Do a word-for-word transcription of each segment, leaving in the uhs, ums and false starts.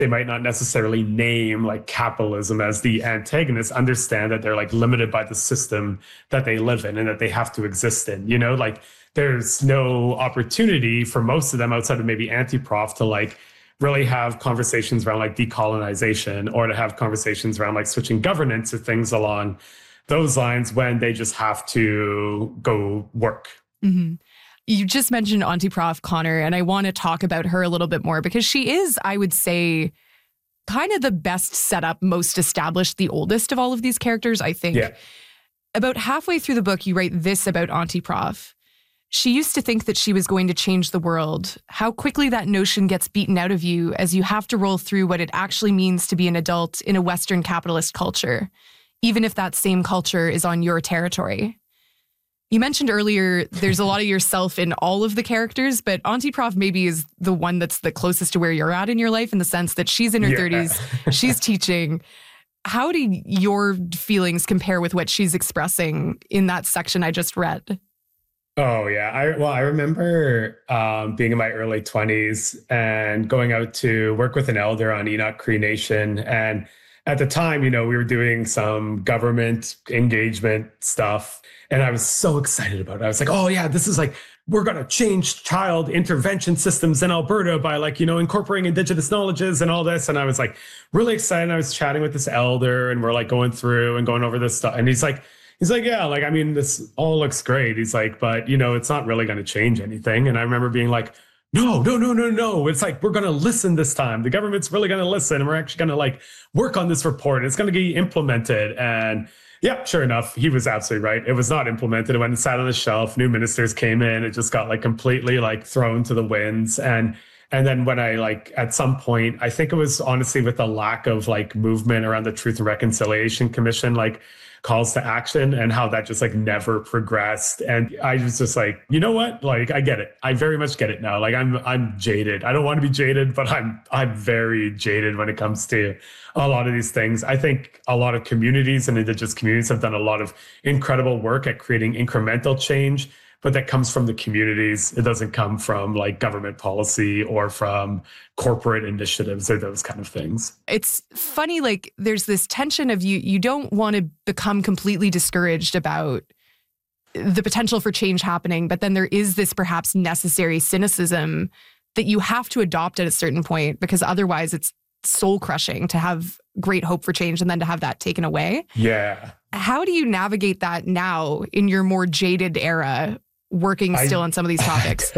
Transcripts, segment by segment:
they might not necessarily name like capitalism as the antagonist, understand that they're like limited by the system that they live in and that they have to exist in, you know, like there's no opportunity for most of them outside of maybe Antiprof to like really have conversations around like decolonization or to have conversations around like switching governance or things along those lines when they just have to go work. Mm-hmm. You just mentioned Antiprof, Connor, and I want to talk about her a little bit more because she is, I would say, kind of the best set up, most established, the oldest of all of these characters, I think. Yeah. About halfway through the book, you write this about Antiprof. She used to think that she was going to change the world. How quickly that notion gets beaten out of you as you have to roll through what it actually means to be an adult in a Western capitalist culture, even if that same culture is on your territory. You mentioned earlier there's a lot of yourself in all of the characters, but Antiprof maybe is the one that's the closest to where you're at in your life in the sense that she's in her yeah. thirties, she's teaching. How do your feelings compare with what she's expressing in that section I just read? Oh, yeah. I Well, I remember um, being in my early twenties and going out to work with an elder on Enoch Cree Nation. And at the time, you know, we were doing some government engagement stuff. And I was so excited about it. I was like, oh, yeah, this is like, we're going to change child intervention systems in Alberta by like, you know, incorporating Indigenous knowledges and all this. And I was like really excited. I was chatting with this elder and we're like going through and going over this stuff. And he's like, he's like, yeah, like, I mean, this all looks great. He's like, but, you know, it's not really going to change anything. And I remember being like, no, no, no, no, no. It's like, we're going to listen this time. The government's really going to listen. And we're actually going to like work on this report. It's going to get implemented. And yeah, sure enough, he was absolutely right. It was not implemented. It went and sat on the shelf. New ministers came in. It just got like completely like thrown to the winds. And and then when I like at some point, I think it was honestly with the lack of like movement around the Truth and Reconciliation Commission, like calls to action and how that just like never progressed. And I was just like, you know what? Like, I get it. I very much get it now. Like I'm, I'm jaded. I don't want to be jaded, but I'm, I'm very jaded when it comes to a lot of these things. I think a lot of communities and Indigenous communities have done a lot of incredible work at creating incremental change, but that comes from the communities. It doesn't come from like government policy or from corporate initiatives or those kind of things. It's funny, like there's this tension of you, you don't want to become completely discouraged about the potential for change happening, but then there is this perhaps necessary cynicism that you have to adopt at a certain point because otherwise it's soul crushing to have great hope for change and then to have that taken away. Yeah. How do you navigate that now in your more jaded era, working still I, on some of these topics?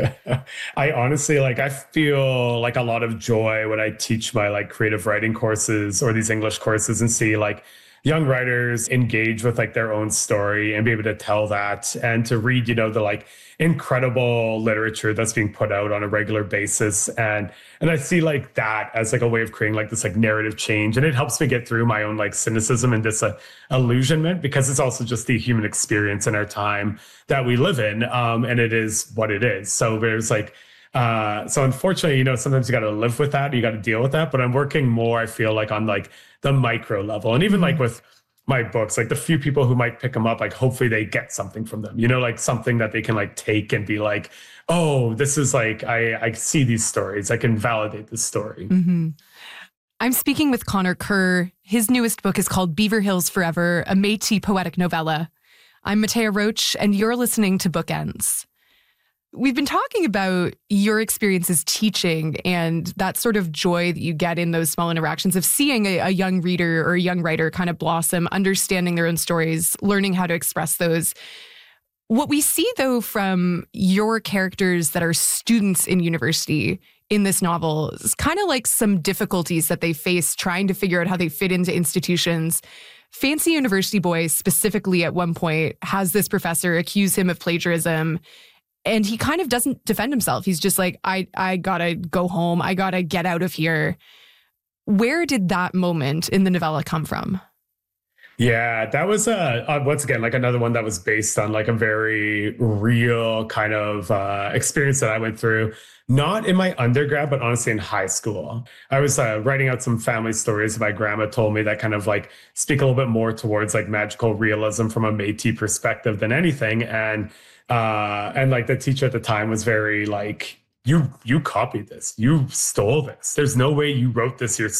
I honestly, like, I feel like a lot of joy when I teach my like creative writing courses or these English courses and see like young writers engage with like their own story and be able to tell that and to read, you know, the like incredible literature that's being put out on a regular basis. And, and I see like that as like a way of creating like this like narrative change. And it helps me get through my own like cynicism and this uh, illusionment, because it's also just the human experience in our time that we live in. Um, and it is what it is. So there's like, Uh, so unfortunately, you know, sometimes you got to live with that. You got to deal with that. But I'm working more, I feel like, on like the micro level. And even like with my books, like the few people who might pick them up, like hopefully they get something from them, you know, like something that they can like take and be like, oh, this is like, I, I see these stories. I can validate this story. Mm-hmm. I'm speaking with Connor Kerr. His newest book is called Beaver Hills Forever, a Métis poetic novella. I'm Matea Roach, and you're listening to Bookends. We've been talking about your experiences teaching and that sort of joy that you get in those small interactions of seeing a, a young reader or a young writer kind of blossom, understanding their own stories, learning how to express those. What we see, though, from your characters that are students in university in this novel is kind of like some difficulties that they face trying to figure out how they fit into institutions. Fancy University Boy specifically at one point has this professor accuse him of plagiarism. And he kind of doesn't defend himself. He's just like, I, I gotta go home. I gotta get out of here. Where did that moment in the novella come from? Yeah, that was, uh, uh, once again, like another one that was based on like a very real kind of uh, experience that I went through. Not in my undergrad, but honestly in high school. I was uh, writing out some family stories my grandma told me that kind of like speak a little bit more towards like magical realism from a Métis perspective than anything. And Uh, and like the teacher at the time was very like, you, you copied this, you stole this. There's no way you wrote this yourself.